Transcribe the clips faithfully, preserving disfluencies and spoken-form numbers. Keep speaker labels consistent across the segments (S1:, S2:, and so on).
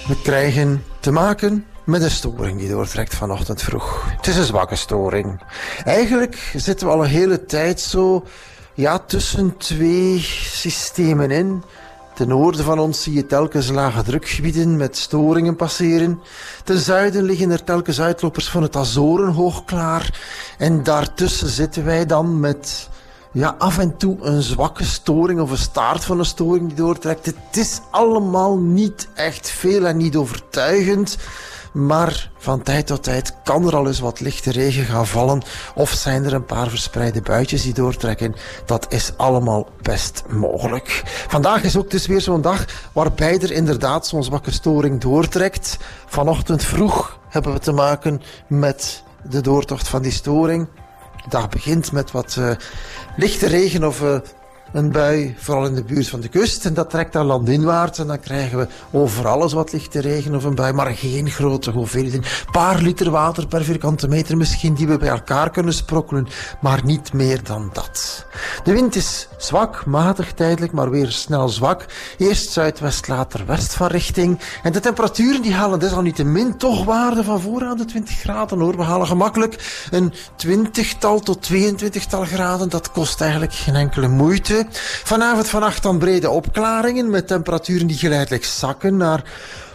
S1: We krijgen te maken met een storing die doortrekt vanochtend vroeg. Het is een zwakke storing. Eigenlijk zitten we al een hele tijd zo ja, tussen twee systemen in. Ten noorden van ons zie je telkens lage drukgebieden met storingen passeren. Ten zuiden liggen er telkens uitlopers van het Azorenhoog klaar. En daartussen zitten wij dan met ja, af en toe een zwakke storing of een staart van een storing die doortrekt. Het is allemaal niet echt veel en niet overtuigend. Maar van tijd tot tijd kan er al eens wat lichte regen gaan vallen. Of zijn er een paar verspreide buitjes die doortrekken. Dat is allemaal best mogelijk. Vandaag is ook dus weer zo'n dag waarbij er inderdaad zo'n zwakke storing doortrekt. Vanochtend vroeg hebben we te maken met de doortocht van die storing. De dag begint met wat uh, lichte regen of uh, een bui, vooral in de buurt van de kust. En dat trekt dan landinwaarts en dan krijgen we overal eens wat lichte regen of een bui, maar geen grote hoeveelheden. Een paar liter water per vierkante meter misschien die we bij elkaar kunnen sprokkelen, maar niet meer dan dat. De wind is zwak, matig tijdelijk, maar weer snel zwak. Eerst zuidwest, later west van richting. En de temperaturen die halen desalniettemin toch waarde van voor aan de twintig graden hoor. We halen gemakkelijk een twintigtal tot tweeëntwintigtal graden. Dat kost eigenlijk geen enkele moeite. Vanavond vannacht dan brede opklaringen met temperaturen die geleidelijk zakken naar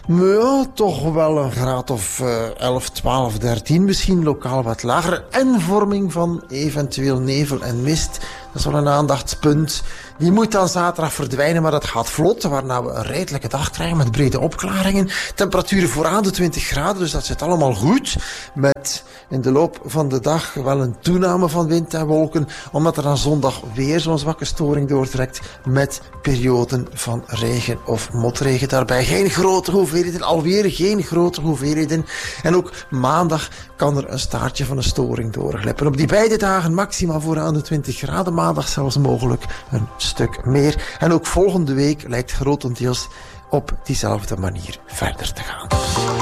S1: ja, toch wel een graad of uh, elf, twaalf, dertien, misschien lokaal wat lager. En vorming van eventueel nevel en mist. Dat is wel een aandachtspunt. Die moet dan zaterdag verdwijnen, maar dat gaat vlot. Waarna we een redelijke dag krijgen met brede opklaringen. Temperaturen vooraan de twintig graden, dus dat zit allemaal goed. Met in de loop van de dag wel een toename van wind en wolken. Omdat er dan zondag weer zo'n zwakke storing doortrekt. Met perioden van regen of motregen daarbij. Geen grote hoeveelheden, alweer geen grote hoeveelheden. En ook maandag kan er een staartje van een storing doorglippen. Op die beide dagen maxima vooraan de twintig graden. Maandag zelfs mogelijk een stuk meer. En ook volgende week lijkt grotendeels op diezelfde manier verder te gaan.